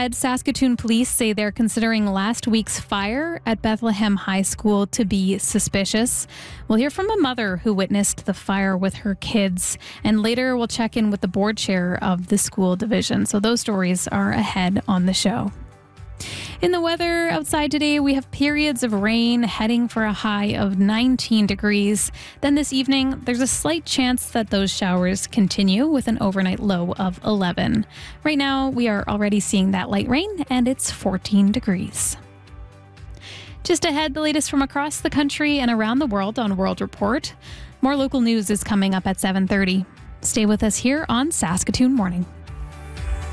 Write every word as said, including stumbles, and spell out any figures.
ahead, Saskatoon police say they're considering last week's fire at Bethlehem High School to be suspicious. We'll hear from a mother who witnessed the fire with her kids, and later we'll check in with the board chair of the school division. So those stories are ahead on the show. In the weather outside today, we have periods of rain heading for a high of nineteen degrees. Then this evening, there's a slight chance that those showers continue with an overnight low of eleven. Right now, we are already seeing that light rain, and it's fourteen degrees. Just ahead, the latest from across the country and around the world on World Report. More local news is coming up at seven thirty. Stay with us here on Saskatoon Morning.